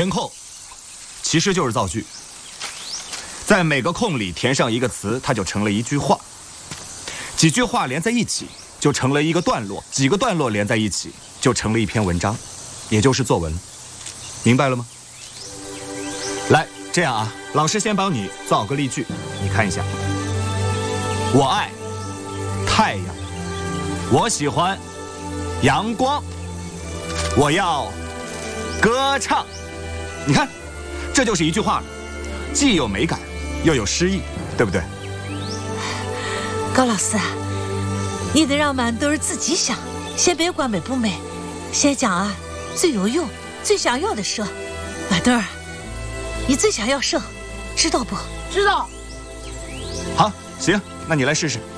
填空其实就是造句，在每个空里填上一个词，它就成了一句话。几句话连在一起，就成了一个段落；几个段落连在一起，就成了一篇文章，也就是作文。明白了吗？来，这样啊，老师先帮你造个例句，你看一下。我爱太阳，我喜欢阳光，我要歌唱。你看，这就是一句话了，既有美感，又有诗意，对不对？ 高老师，你得让满豆儿自己想，先别管美不美，先讲啊最有用、最想要的说。满豆儿，你最想要说，知道不？ 知道。 好，行，那你来试试。